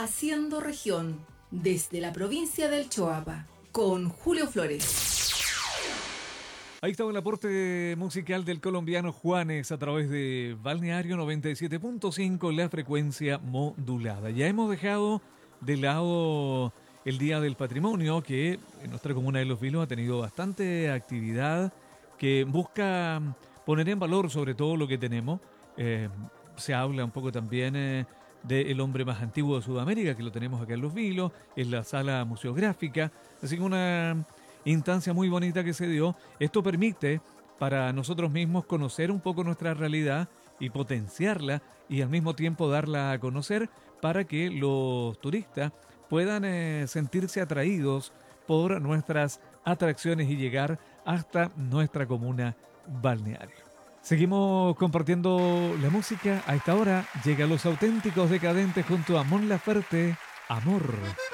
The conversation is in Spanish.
Haciendo Región, desde la provincia del Choapa, con Julio Flores. Ahí estaba el aporte musical del colombiano Juanes a través de Balneario 97.5, la frecuencia modulada. Ya hemos dejado de lado el Día del Patrimonio, que en nuestra comuna de Los Vilos ha tenido bastante actividad, que busca poner en valor sobre todo lo que tenemos. Se habla un poco también del hombre más antiguo de Sudamérica, que lo tenemos acá en Los Vilos, en la sala museográfica. Así que una instancia muy bonita que se dio. Esto permite para nosotros mismos conocer un poco nuestra realidad y potenciarla y al mismo tiempo darla a conocer para que los turistas puedan sentirse atraídos por nuestras atracciones y llegar hasta nuestra comuna balneario. Seguimos compartiendo la música. A esta hora llega Los Auténticos Decadentes junto a Mon Laferte, Amor.